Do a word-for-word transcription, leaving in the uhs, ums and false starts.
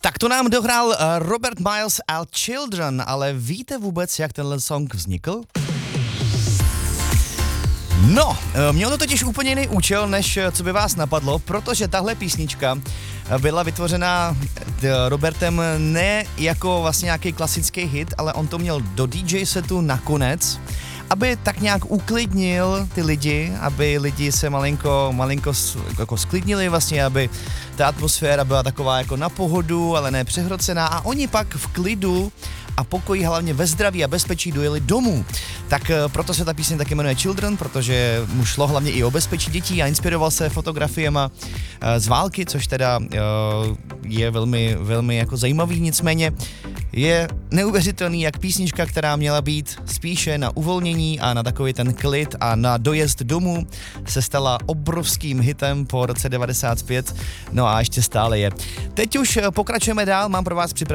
Tak to nám dohrál Robert Miles a Children, ale víte vůbec, jak tenhle song vznikl? No, měl to totiž úplně jiný účel, než co by vás napadlo, protože tahle písnička byla vytvořena Robertem ne jako vlastně nějaký klasický hit, ale on to měl do D J setu nakonec, aby tak nějak uklidnil ty lidi, aby lidi se malinko, malinko jako sklidnili vlastně, aby ta atmosféra byla taková jako na pohodu, ale ne přehrocená a oni pak v klidu a pokoji, hlavně ve zdraví a bezpečí dojeli domů. Tak proto se ta píseň taky jmenuje Children, protože mu šlo hlavně i o bezpečí dětí a inspiroval se fotografiema z války, což teda je velmi, velmi jako zajímavý, nicméně je neuvěřitelný, jak písnička, která měla být spíše na uvolnění a na takový ten klid a na dojezd domů, se stala obrovským hitem po roce devadesát pět, no a ještě stále je. Teď už pokračujeme dál, mám pro vás připravený